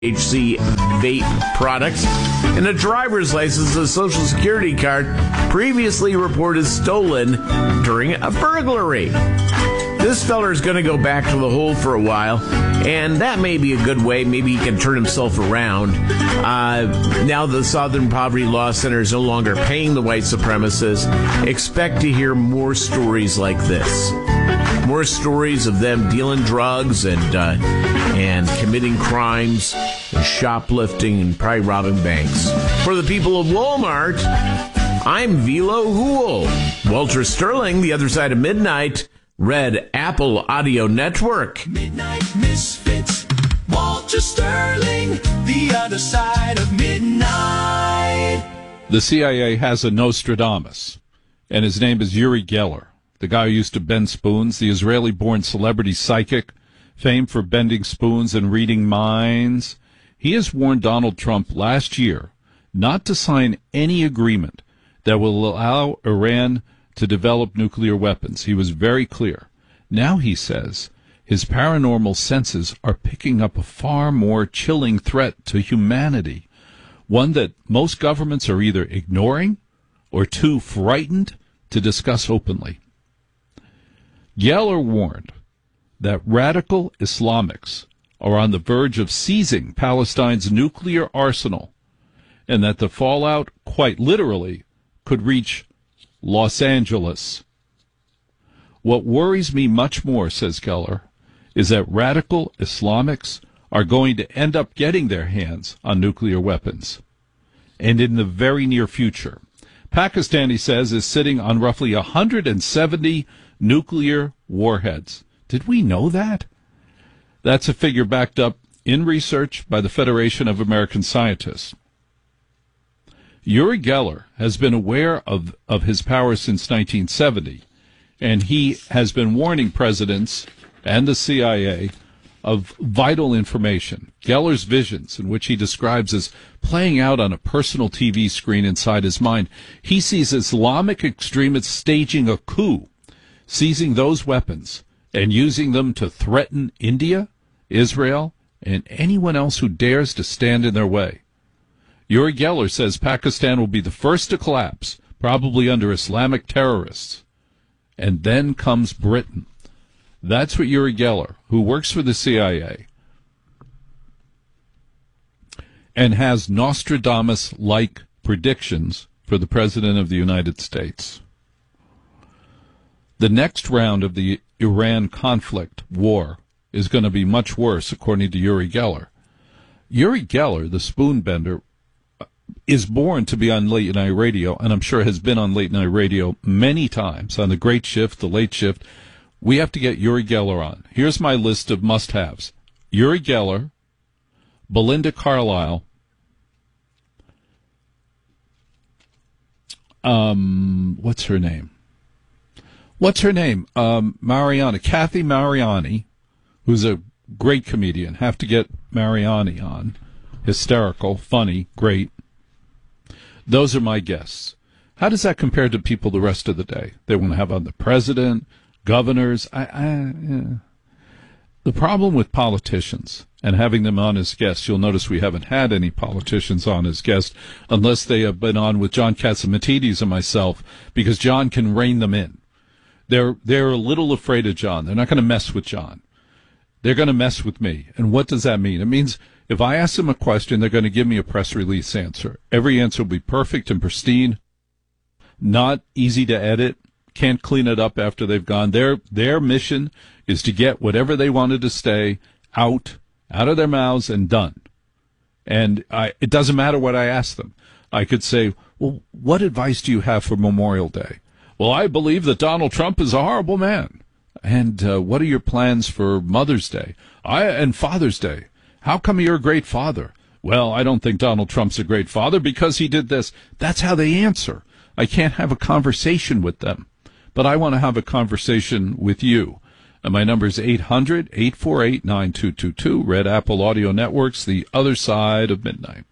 THC vape products, and a driver's license and social security card previously reported stolen during a burglary. This feller's going to go back to the hole for a while, and that may be a good way. Maybe he can turn himself around. Now the Southern Poverty Law Center is no longer paying the white supremacists. Expect to hear more stories like this. More stories of them dealing drugs and committing crimes, and shoplifting, and probably robbing banks. For the people of Walmart, I'm Velo Hool. Walter Sterling, The Other Side of Midnight, Red Apple Audio Network. Midnight Misfits, Walter Sterling, The Other Side of Midnight. The CIA has a Nostradamus, and his name is Uri Geller. The guy who used to bend spoons, the Israeli-born celebrity psychic, famed for bending spoons and reading minds. He has warned Donald Trump last year not to sign any agreement that will allow Iran to develop nuclear weapons. He was very clear. Now he says his paranormal senses are picking up a far more chilling threat to humanity, one that most governments are either ignoring or too frightened to discuss openly. Geller warned that radical Islamics are on the verge of seizing Palestine's nuclear arsenal, and that the fallout, quite literally, could reach Los Angeles. What worries me much more, says Geller, is that radical Islamics are going to end up getting their hands on nuclear weapons, and in the very near future. Pakistan, he says, is sitting on roughly 170 nuclear warheads. Did we know that? That's a figure backed up in research by the Federation of American Scientists. Uri Geller has been aware of his power since 1970, and he has been warning presidents and the CIA of vital information. Geller's visions, in which he describes as playing out on a personal TV screen inside his mind, he sees Islamic extremists staging a coup, seizing those weapons and using them to threaten India, Israel, and anyone else who dares to stand in their way. Uri Geller says Pakistan will be the first to collapse, probably under Islamic terrorists. And then comes Britain. That's what Uri Geller, who works for the CIA and has Nostradamus-like predictions for the President of the United States. The next round of the Iran conflict war is going to be much worse, according to Uri Geller. Uri Geller, the spoon bender, is born to be on late night radio, and I'm sure has been on late night radio many times, on the Great Shift, the Late Shift. We have to get Uri Geller on. Here's my list of must-haves. Uri Geller, Belinda Carlisle, what's her name? Mariani, Kathy Mariani, who's a great comedian. Have to get Mariani on. Hysterical, funny, great. Those are my guests. How does that compare to people the rest of the day? They want to have on the president, governors. The problem with politicians and having them on as guests, you'll notice we haven't had any politicians on as guests unless they have been on with John Catsimatidis and myself, because John can rein them in. They're a little afraid of John. They're not going to mess with John. They're going to mess with me. And what does that mean? It means if I ask them a question, they're going to give me a press release answer. Every answer will be perfect and pristine, not easy to edit, can't clean it up after they've gone. Their mission is to get whatever they wanted to say out of their mouths and done. And it doesn't matter what I ask them. I could say, well, what advice do you have for Memorial Day? Well, I believe that Donald Trump is a horrible man. And what are your plans for Mother's Day? And Father's Day? How come you're a great father? Well, I don't think Donald Trump's a great father because he did this. That's how they answer. I can't have a conversation with them. But I want to have a conversation with you. And my number is 800-848-9222, Red Apple Audio Networks, The Other Side of Midnight.